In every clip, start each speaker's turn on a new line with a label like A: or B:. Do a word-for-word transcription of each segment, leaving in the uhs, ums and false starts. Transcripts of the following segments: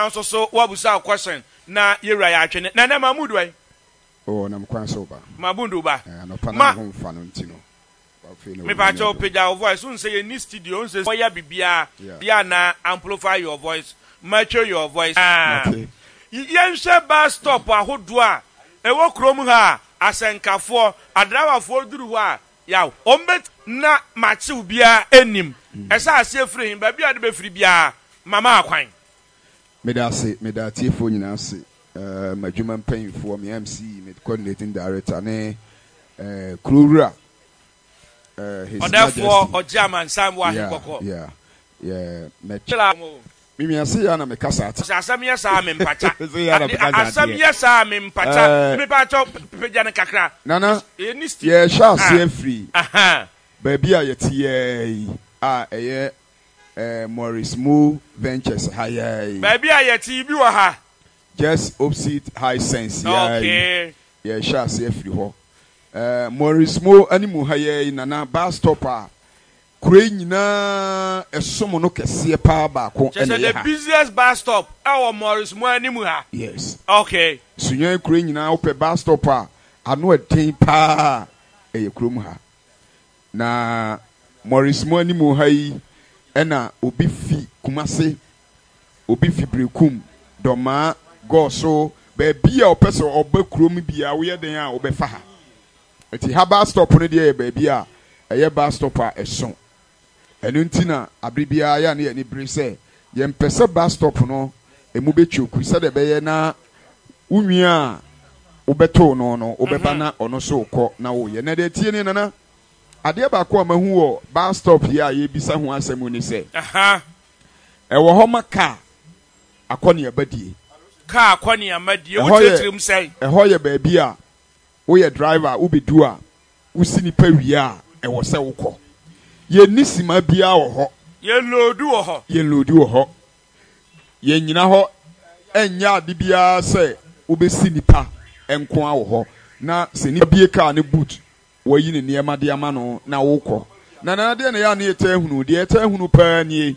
A: so so wabusa question na yewra ya atwene na na mamudu ai
B: oh na mkwan so ba
A: mabundu ba
B: no pana ho mfa no ntino
A: me pa cho page your voice un say any studio un say oya bibia bia na amplify your voice mature your voice okay yen she bus stop ahodo a ewo krom ha asenkafo adrawafo duru ho a yaw ombet na machiw bia enim esa ase free ba bia de be free bia mama akwan
B: me da se me da tiefo nyina se eh madwuma mpanyfo me M C me coordinating director ne eh Krura eh his
A: therefore ojaman sam wa hikoko
B: yeah yeah me chila mimi ase ya na me kasa ati
A: asam ya sa me mpacha asam ya sa me mpacha me pa cho peja ne kakra
B: nana yeah sha se free aha ba bia yetie a eye eh Morris Mo Ventures high
A: ba bia yetie bi wa ha
B: just opposite High Sense yeah
A: okay
B: yeah sha se free ho eh Morris Mo animu high nana bus stopper kure nyina esomo no kese pa ba ko ene
A: ya the busiest bus stop our Morris Mo animu ha
B: yes
A: okay
B: sunyan kure nyina ope bus stopper ano eden pa e kurom ha na Morris Mo animu hai ena obi fi Kumase obi fi Brekum doma goso be bia opeso oba kurom bia wo ye den a obefa ha eti ha bus stop no de be bia eye bus stop a eson enu ntina abribia ya na ye ni bre se ye mpese bus stop no emu betwoku se de be ye na unwia obeto no no obeba na ono so ukọ na wo ye na de tie ni nana ade ba ko amahu wo bus stop ya ye bisa ho asemu ni se aha e wo ho maka akoni abadie
A: ka akoni amadie wo tetrim sei
B: e ho ye ba bia wo ye driver wo bedu a wo sini pa wi a e wo se ukọ ye nisima bia wo ho
A: ye lodu wo ho
B: ye lodu wo ho ye nyina ho enya ade bia se wo be sini pa enko a wo ho na se ni bie ka ne boot wo yi ne niema de ama no na wo ukọ na na de ne ya na eta hunu de eta hunu pa nie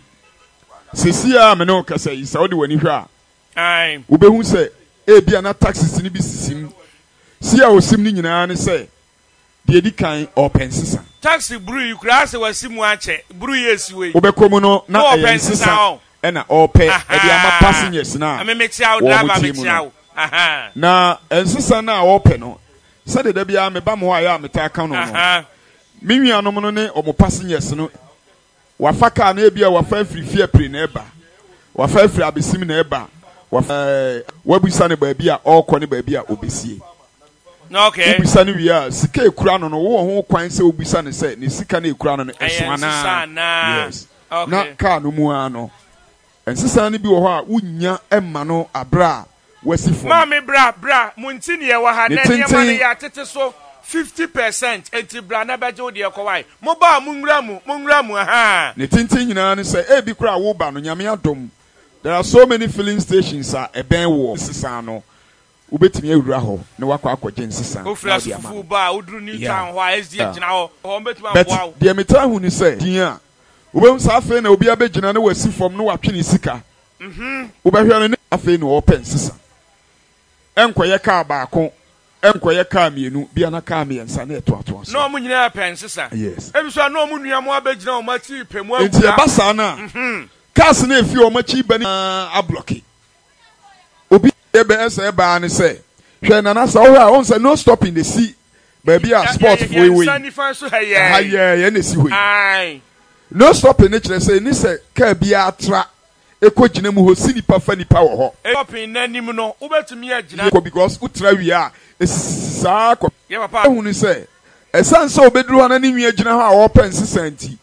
B: sisi a me no kasa yi sa wo de wani hwa
A: ai
B: wo be hu se e bia na taxis ni bi sisim si a osim ni nyina ne se de di kan opensisa
A: taxi bru you class wasimu ache bru yesi we
B: obekomu no na opensisa e na ope e de ama passengers na
A: ame mix out driver mix out aha
B: na ensisa na ope no se de da bia me ba mo ya meta kan no no mi nuanom no ne omo passengers no wafa ka na bia wafa afirifi apri na eba wafa afiri abesim na eba wafa wabusa ne ba bia okọ ne ba bia obesie
A: okay
B: ubisa ni wia sika ekura no no wo ho kwan se ubisa ne se ne sika na ekura no no eso ana yes
A: okay
B: na ka no mu ano ensisa ni bi wo ho a unya emma no abra wasifo
A: mama bra bra munti ne ye wa ha na ne ma ne ya tete so fifty percent enti bra na beje wo de ekowai mo ba mu nwura mu mo nwura mu ha
B: ne tintin nyina ne se e bi kura wo ba no nyame adom there are so many filling stations a eben wo sisa no ubetimi awura ho na wakọ akọje nsisa
A: ofra sufu ba udru new town ho S D gina ho ho betimi aboa
B: de meta hu ni se din a ubem sa afi na obi abegina na wasi fom no watwe ni sika mhm ubehwe no afi na open nsisa enkoye ka baako enkoye ka mienu bia na ka miensa na eto ato aso
A: no mu nyina pen nsisa
B: yes
A: ebi so no mu nua mo abegina o machi pemu
B: agu enti e basa na mhm cars na efi o machi bani a block obi ebe ese ba ni say hwe na na sa wo a on say no stop in the sea baby a sport for we
A: sani fan so haye
B: haye ye na si we
A: ai
B: no stop in nature say ni say ka bia atra ekogina mu ho sini pa fa ni pa wo ho
A: stop in nanim no ubetumi agina
B: because utra wi a sa ko
A: ye papa
B: hu ni say esan so obeduru ho na ni wi agina ho a wo pensisanti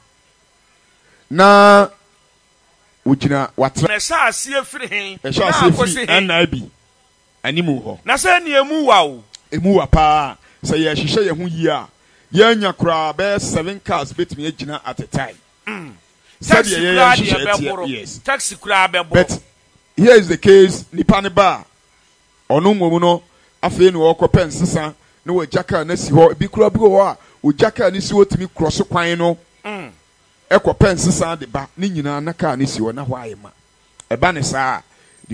B: na ugina watra
A: na sa asie firi hen
B: na asie na bi animu ho
A: na say ni emu wa o
B: emu wa pa say ye hihye ye hu yi a ye nya kra be seven cars betimi agina at a time
A: mm taxi kura de yes taxi kura be bo
B: but here is the case nipa ne ba onu ngomu no afi no okọ pensesa na wa jaka na si ho bi kura bi ho a o jaka ni si wotimi cross kwan no mm ekọ pensesa de ba ni nyina na ka ni si ho na ho ayema eba ne saa